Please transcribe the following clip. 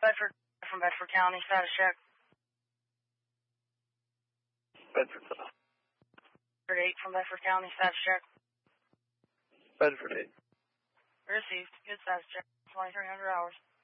Bedford from Bedford County, status check. Bedford. Bedford 8 from Bedford County, status check. Bedford 8. Received. Good status check. 2300 hours.